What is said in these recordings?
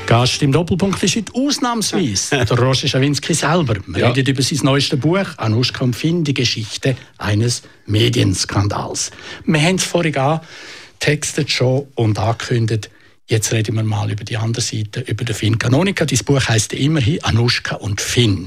Gast im Doppelpunkt ist heute ausnahmsweise der Roger Schawinski selber. Wir reden über sein neuestes Buch «Anuschka und Finn, die Geschichte eines Medienskandals». Wir haben es vorhin angetextet schon und angekündigt. Jetzt reden wir mal über die andere Seite, über den Finn Canonica. Dieses Buch heisst immerhin «Anuschka und Finn».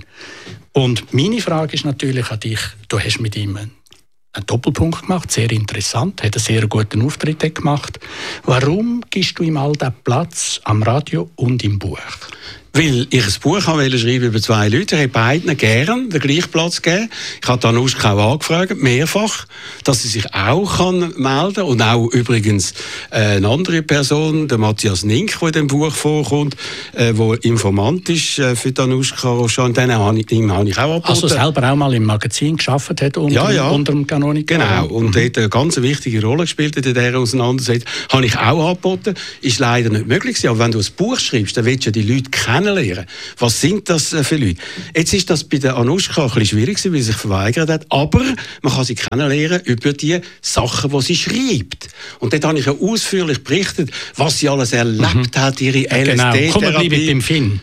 Und meine Frage ist natürlich an dich. Du hast mit ihm einen Doppelpunkt gemacht, sehr interessant, hat einen sehr guten Auftritt gemacht. Warum gibst du ihm all diesen Platz am Radio und im Buch? Weil ich ein Buch schreiben über zwei Leute. Ich habe beiden gern den gleichen Platz gegeben. Ich habe Anuschka auch angefragt, mehrfach, dass sie sich auch melden kann. Und auch übrigens eine andere Person, der Matthias Nink, der in dem Buch vorkommt, der Informant ist für Anuschka. Und den habe ich auch angeboten. Also selber auch mal im Magazin gearbeitet hat unter dem Canonica. Genau, und dort eine ganz wichtige Rolle gespielt in dieser Auseinandersetzung. Habe ich auch angeboten. Ist leider nicht möglich gewesen. Aber wenn du ein Buch schreibst, dann willst du ja die Leute kennenlernen. Was sind das für Leute? Jetzt ist das bei der Anuschka ein bisschen schwierig, weil sie sich verweigert hat, aber man kann sie kennenlernen über die Sachen, die sie schreibt. Und dort habe ich ja ausführlich berichtet, was sie alles erlebt hat, ihre LSD-Therapie. Genau, komm, wir bleiben beim Finn.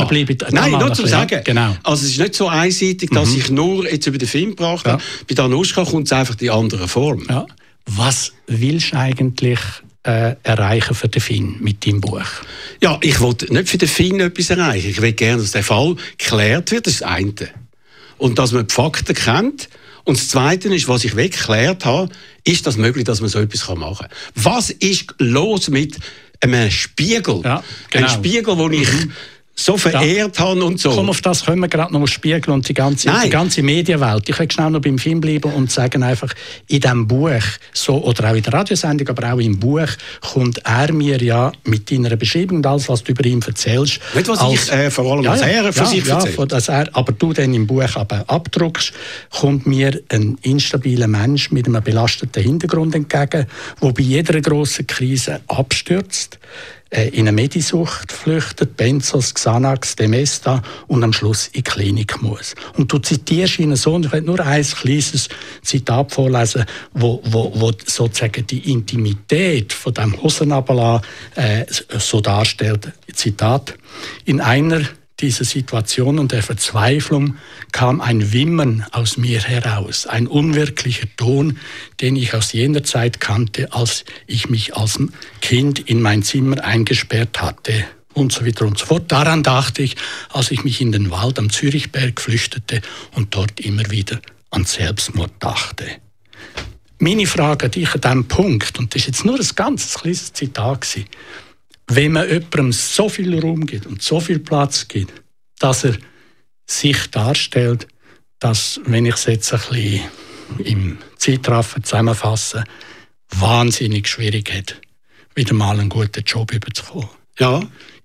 Nein, nur zum Sagen. Genau. Also es ist nicht so einseitig, dass ich nur jetzt über den Film gebracht habe. Bei der Anuschka kommt es einfach in andere Form. Ja. Was willst du eigentlich erreichen für den Finn mit deinem Buch? Ja, ich will nicht für den Finn etwas erreichen. Ich will gerne, dass der Fall geklärt wird, das ist das eine. Und dass man die Fakten kennt. Und das Zweite ist, was ich geklärt habe, ist das möglich, dass man so etwas machen kann. Was ist los mit einem Spiegel? Ja, genau. Ein Spiegel, den ich so verehrt habe und so. Komm, auf das können wir gerade noch Spiegel und die ganze Medienwelt. Ich will schnell noch beim Film bleiben und sagen einfach, in diesem Buch, so, oder auch in der Radiosendung, aber auch im Buch, kommt er mir ja mit deiner Beschreibung und alles, was du über ihn erzählst. Nicht, was ich vor allem als er für sich erzählt. Aber du dann im Buch aber abdruckst, kommt mir ein instabiler Mensch mit einem belasteten Hintergrund entgegen, der bei jeder grossen Krise abstürzt, in eine Medisucht flüchtet, Benzos, Xanax, Demesta und am Schluss in die Klinik muss. Und du zitierst ihn so, und ich will nur ein kleines Zitat vorlesen, wo sozusagen die Intimität von dem Hosenabala so darstellt. Zitat: In einer dieser Situationen der Verzweiflung kam ein Wimmern aus mir heraus, ein unwirklicher Ton, den ich aus jener Zeit kannte, als ich mich als Kind in mein Zimmer eingesperrt hatte und so weiter und so fort. Daran dachte ich, als ich mich in den Wald am Zürichberg flüchtete und dort immer wieder an Selbstmord dachte. Meine Frage an dich an diesem Punkt, und das ist jetzt nur ein ganz kleines Zitat gewesen, wenn man jemandem so viel Raum gibt und so viel Platz gibt, dass er sich darstellt, dass, wenn ich es jetzt ein bisschen im Zeitraffen zusammenfasse, wahnsinnig schwierig hat, wieder mal einen guten Job überzukommen. Ja.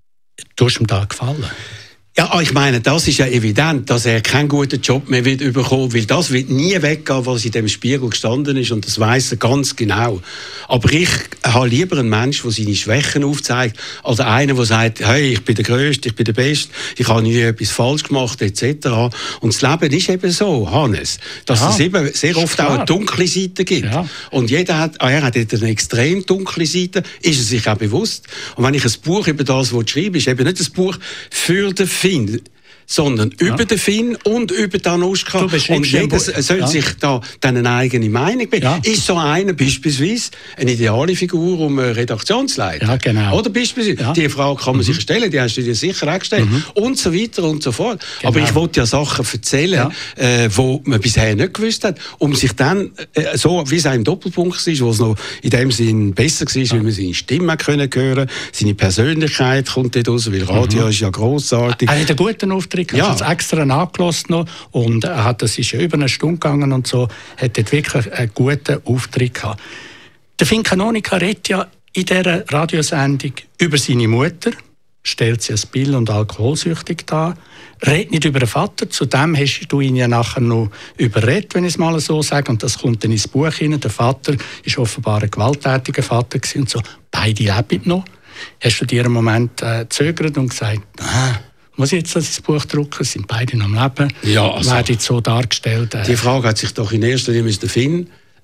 Du hast ihm da gefallen? Ja, ich meine, das ist ja evident, dass er keinen guten Job mehr wird bekommen, weil das wird nie weggehen, was in dem Spiegel gestanden ist, und das weiss er ganz genau. Aber ich habe lieber einen Menschen, der seine Schwächen aufzeigt, als einen, der sagt, hey, ich bin der Größte, ich bin der Beste, ich habe nie etwas falsch gemacht, etc. Und das Leben ist eben so, Hannes, dass es eben sehr oft auch eine dunkle Seite gibt. Ja. Und er hat eine extrem dunkle Seite, ist er sich auch bewusst. Und wenn ich ein Buch über das schreibe, ist eben nicht ein Buch für den Finn, sondern über den Finn und über die Anuschka. Und jeder soll sich da eine eigene Meinung bilden. Ja. Ist so einer beispielsweise eine ideale Figur, um eine Redaktion zu leiten? Ja, genau. Oder beispielsweise, die Frage kann man sich stellen, die hast du dir sicher auch gestellt. Und so weiter und so fort. Genau. Aber ich wollte ja Sachen erzählen, die man bisher nicht gewusst hat, um sich dann, so wie es auch im Doppelpunkt ist, wo es noch in dem Sinn besser war, weil man seine Stimme hören konnte, seine Persönlichkeit kommt dort raus, weil Radio ist ja grossartig. Er hat einen guten Auftritt. Ich habe es extra nachgelassen noch und das ist ja über eine Stunde gegangen und so, hat dort wirklich einen guten Auftritt gehabt. Der Finn Canonica redet ja in dieser Radiosendung über seine Mutter, stellt sie als Bill- und alkoholsüchtig dar, redet nicht über den Vater, zudem hast du ihn ja nachher noch überredet, wenn ich es mal so sage, und das kommt dann ins Buch hinein. Der Vater war offenbar ein gewalttätiger Vater gewesen und so. Beide leben noch. Hast du dir einen Moment gezögert und gesagt, muss ich jetzt das Buch drucken? Sind beide noch am Leben? Ja, also, werden so dargestellt? Die Frage hat sich doch in erster Linie der Finn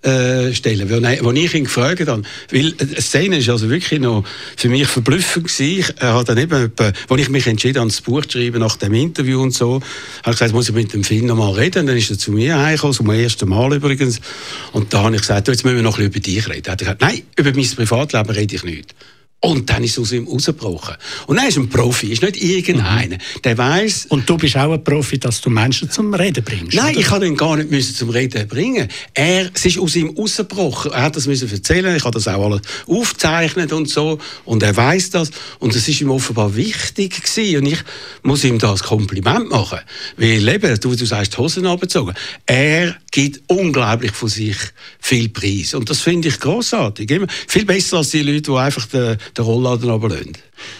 stellen, wo ich ihn gefragt habe. Weil die Szene ist also wirklich noch für mich verblüffend gewesen. Er hat dann eben, als ich mich entschieden habe, das Buch zu schreiben nach dem Interview und so, habe ich gesagt, muss ich mit dem Finn noch mal reden. Dann ist er zu mir heimgekommen, zum ersten Mal übrigens. Und da habe ich gesagt, jetzt müssen wir noch ein bisschen über dich reden. Er hat gesagt, nein, über mein Privatleben rede ich nicht. Und dann ist es aus ihm rausgebrochen. Und er ist ein Profi, ist nicht irgendeiner. Der weiss. Und du bist auch ein Profi, dass du Menschen zum Reden bringst? Nein, oder? ich habe ihn gar nicht zum Reden bringen. Es ist aus ihm rausgebrochen. Er hat das erzählen. Ich habe das auch alles aufgezeichnet und so. Und er weiss das. Und es ist ihm offenbar wichtig gewesen. Und ich muss ihm das Kompliment machen. Weil eben, du sagst, die Hosen abgezogen. Er gibt unglaublich von sich viel Preis. Und das finde ich grossartig. Immer viel besser als die Leute, die einfach den Rollladen runterlassen.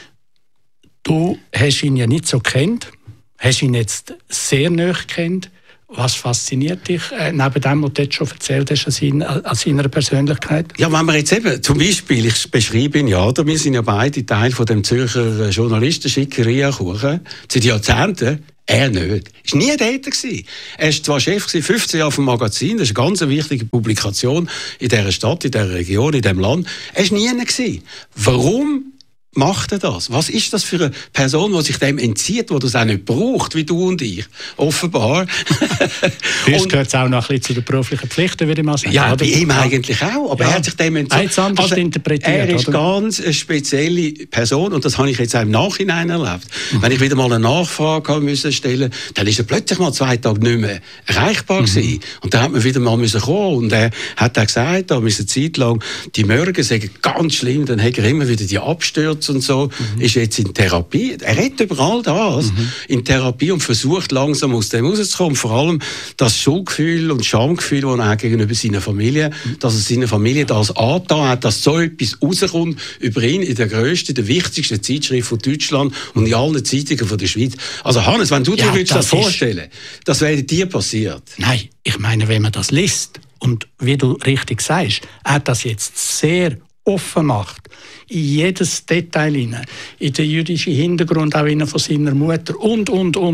Du hast ihn ja nicht so kennt, hast ihn jetzt sehr nahe kennt. Was fasziniert dich, neben dem, was du jetzt schon erzählt hast, an seiner Persönlichkeit? Ja, wenn wir jetzt eben, zum Beispiel, ich beschreibe ihn ja, wir sind ja beide Teil von dem Zürcher Journalisten-Schickeria-Kuchen, seit Jahrzehnten. Er nicht. Er war nie dort. Er war zwar Chef 15 Jahre vom Magazin, das ist eine ganz wichtige Publikation in dieser Stadt, in dieser Region, in diesem Land. Er war nie. Warum macht er das? Was ist das für eine Person, die sich dem entzieht, die das auch nicht braucht, wie du und ich? Offenbar. Vielleicht gehört es auch noch ein bisschen zu den beruflichen Pflichten, würde ich mal sagen. Ja, oder? bei ihm eigentlich auch. Aber er hat sich dem entzieht. Also, interpretiert, er ist oder? ganz eine spezielle Person und das habe ich jetzt auch im Nachhinein erlebt. Wenn ich wieder mal eine Nachfrage müssen stellen, dann ist er plötzlich mal 2 Tage nicht mehr erreichbar gewesen. Und dann hat man wieder mal müssen kommen. Und er hat auch gesagt, da müssen Zeit lang die Morgen sagen, ganz schlimm, dann hat er immer wieder die Abstürze und so, ist jetzt in Therapie. Er redet über all das in Therapie und versucht langsam aus dem rauszukommen. Vor allem das Schuldgefühl und Schamgefühl, das er gegenüber seiner Familie, dass er seiner Familie das angetan hat, dass so etwas rauskommt über ihn in der grössten, der wichtigsten Zeitschrift von Deutschland und in allen Zeitungen von der Schweiz. Also Hannes, wenn du dir das vorstellen, das wäre dir passiert. Nein, ich meine, wenn man das liest und wie du richtig sagst, er hat das jetzt sehr offen macht, in jedes Detail hinein, in den jüdischen Hintergrund auch von seiner Mutter und.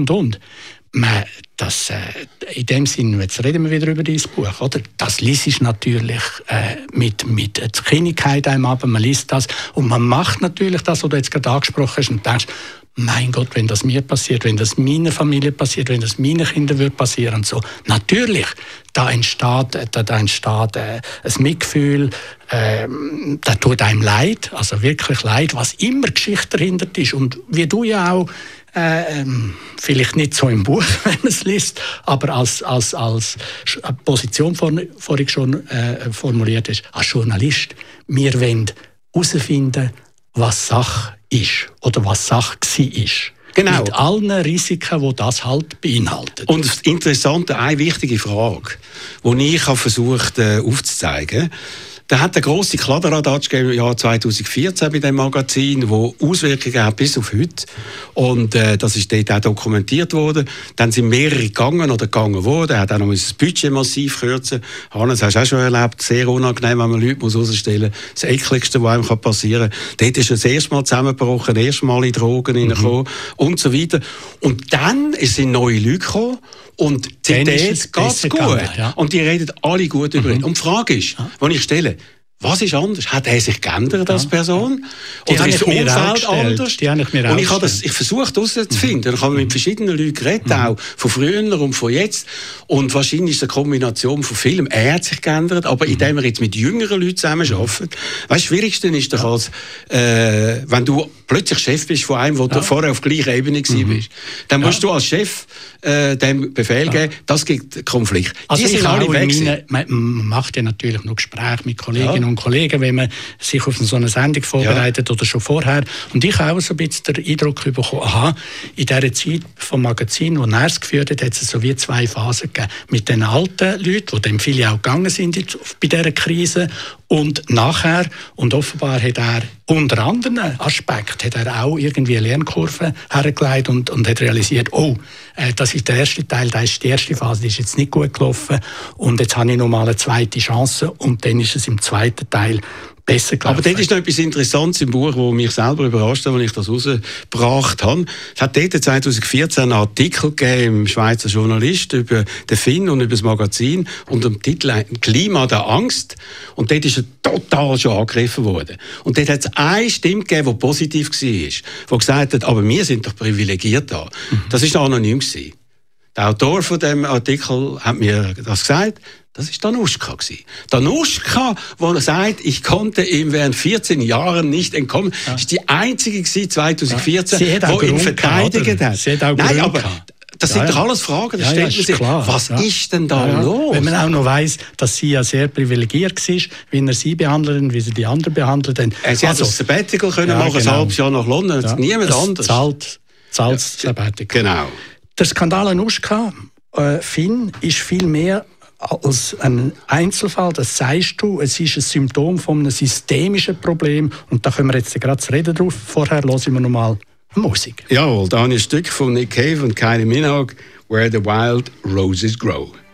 Das, in dem Sinne, jetzt reden wir wieder über dieses Buch, oder? Das liest ich natürlich mit Kindlichkeit einem ab, man liest das und man macht natürlich das, was du jetzt gerade angesprochen hast und denkst, mein Gott, wenn das mir passiert, wenn das meiner Familie passiert, wenn das meinen Kindern wird passieren und so. Natürlich, da entsteht ein Mitgefühl, da tut einem leid, also wirklich leid, was immer Geschichte dahinter ist. Und wie du ja auch, vielleicht nicht so im Buch, wenn man es liest, aber als Position vorhin schon formuliert ist, als Journalist, wir wollen herausfinden, was Sache ist oder was Sache war. Genau. Mit allen Risiken, die das halt beinhaltet. Und das Interessante, eine wichtige Frage, die ich versucht aufzuzeigen, da hat eine grosse Kladderadatsch im Jahr 2014 bei dem Magazin, wo Auswirkungen hat bis auf heute. Und das ist dort auch dokumentiert worden. Dann sind mehrere gegangen worden. Er hat auch noch das Budget massiv kürzen. Hannes, hast du auch schon erlebt, sehr unangenehm, wenn man Leute herausstellen muss. Das Ekligste, was einem passieren kann. Dort ist er das erste Mal zusammengebrochen, das erste Mal in Drogen reingekommen und so weiter. Und dann sind neue Leute gekommen. Und Zität geht's gut. Ja. Und die reden alle gut über ihn. Und die Frage ist, die ich stelle, was ist anders? Hat er sich geändert als Person? Oder ist das Umfeld anders? Und ich versuche herauszufinden. Ich habe mit verschiedenen Leuten geredet, auch von früher und von jetzt. Und wahrscheinlich ist es eine Kombination von vielem. Er hat sich geändert, aber indem er jetzt mit jüngeren Leuten zusammenarbeitet. Weißt du, das Schwierigste ist doch, als, wenn du plötzlich Chef bist von einem, wo du vorher auf gleicher Ebene bist. Dann musst du als Chef dem Befehl geben, das gibt Konflikt. Also die sind alle weg. Man macht ja natürlich noch Gespräche mit Kolleginnen und Kollegen, wenn man sich auf so eine Sendung vorbereitet oder schon vorher. Und ich habe auch so ein bisschen den Eindruck bekommen, aha, in dieser Zeit vom Magazin, wo er es geführt hat, hat es so wie 2 Phasen gegeben. Mit den alten Leuten, die dann viele auch gegangen sind bei dieser Krise, und nachher, und offenbar hat er unter anderen Aspekten, hat er auch irgendwie eine Lernkurve hergelegt und hat realisiert, das ist der erste Teil, das ist die erste Phase, die ist jetzt nicht gut gelaufen und jetzt habe ich noch mal eine zweite Chance und dann ist es im zweiten Teil besser gelaufen. Aber dort ist noch etwas Interessantes im Buch, das mich selber überrascht hat, als ich das rausgebracht habe. Es hat dort 2014 einen Artikel gegeben im Schweizer Journalist über den Finn und über das Magazin unter dem Titel «Klima der Angst». Und dort ist er total schon angegriffen worden. Und dort hat es eine Stimme gegeben, die positiv war, die gesagt hat, aber wir sind doch privilegiert da. Das war anonym gewesen. Der Autor von dem Artikel hat mir das gesagt. Das war Danuschka. Danuschka, die sagt, ich konnte ihm während 14 Jahren nicht entkommen, ist die einzige 2014, die ihn verteidigt hat. Sie hat auch Nein, aber das sind doch alles Fragen. Da stellt man sich, was ist denn da los? Wenn man auch noch weiss, dass sie ja sehr privilegiert war, wie er sie behandelt und wie sie die anderen behandelt haben. Sie hat das Sabbatical können machen, ein halbes Jahr nach London, niemand anderes. Zahlt Sabbatical. Genau. Der Skandal Danuschka, Finn, ist viel mehr als ein Einzelfall, das sagst du, es ist ein Symptom von einem systemischen Problem und da können wir jetzt gerade zu reden drauf. Vorher hören wir noch mal Musik. Jawohl, da habe ich ein Stück von Nick Cave und Kylie Minogue, «Where the Wild Roses Grow».